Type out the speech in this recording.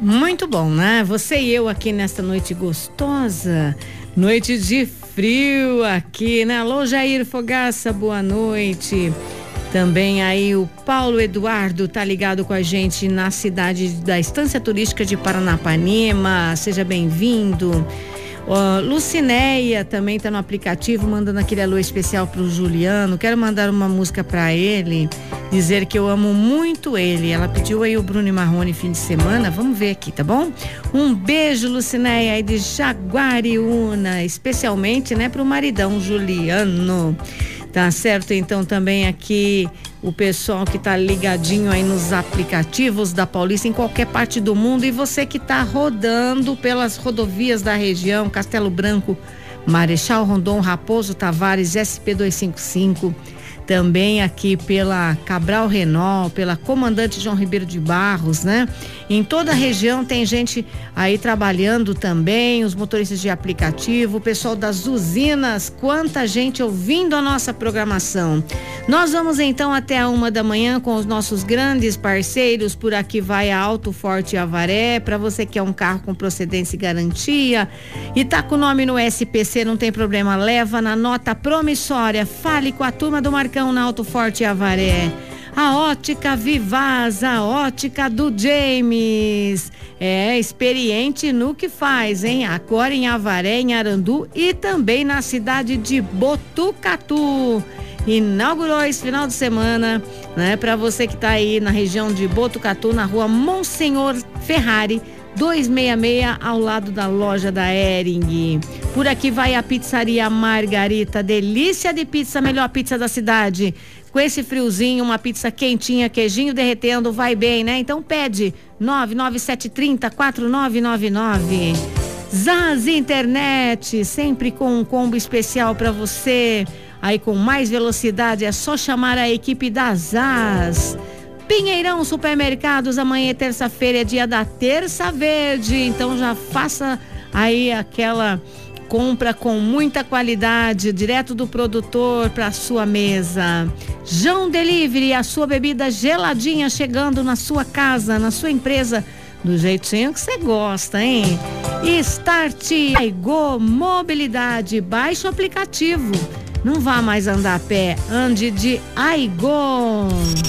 Muito bom, né? Você e eu aqui nesta noite gostosa, noite de frio aqui, né? Alô, Jair Fogaça, boa noite. Também aí o Paulo Eduardo tá ligado com a gente na cidade da Estância Turística de Paranapanema, seja bem-vindo. Lucinéia também tá no aplicativo, mandando aquele alô especial pro Juliano. Quero mandar uma música para ele, dizer que eu amo muito ele. Ela pediu aí o Bruno e Marrone fim de semana, vamos ver aqui, tá bom? Um beijo, Lucinéia, aí de Jaguariúna, especialmente, né, pro maridão Juliano. Tá certo, então também aqui o pessoal que tá ligadinho aí nos aplicativos da Paulista em qualquer parte do mundo, e você que tá rodando pelas rodovias da região, Castelo Branco, Marechal Rondon, Raposo Tavares, SP255, também aqui pela Cabral Renault, pela Comandante João Ribeiro de Barros, né? Em toda a região tem gente aí trabalhando também, os motoristas de aplicativo, o pessoal das usinas, quanta gente ouvindo a nossa programação. Nós vamos então até a 1h com os nossos grandes parceiros. Por aqui vai a Auto Forte Avaré, para você que é um carro com procedência e garantia e tá com o nome no SPC, não tem problema, leva na nota promissória, fale com a turma do Marcão na Auto Forte Avaré. A Ótica Vivaz, a ótica do James, é experiente no que faz, hein? Agora em Avaré, em Arandu e também na cidade de Botucatu. Inaugurou esse final de semana, né? Para você que tá aí na região de Botucatu, na rua Monsenhor Ferrari 266, ao lado da loja da Hering. Por aqui vai a Pizzaria Margarita, delícia de pizza, melhor pizza da cidade. Com esse friozinho, uma pizza quentinha, queijinho derretendo, vai bem, né? Então pede 99730-4999. Zaz Internet, sempre com um combo especial para você. Aí com mais velocidade, é só chamar a equipe da Zaz. Pinheirão Supermercados, amanhã é terça-feira, é dia da Terça Verde, então já faça aí aquela compra com muita qualidade, direto do produtor para sua mesa. João Delivery, a sua bebida geladinha chegando na sua casa, na sua empresa, do jeitinho que você gosta, hein? Start Aigo Mobilidade, baixe o aplicativo. Não vá mais andar a pé, ande de Aigo.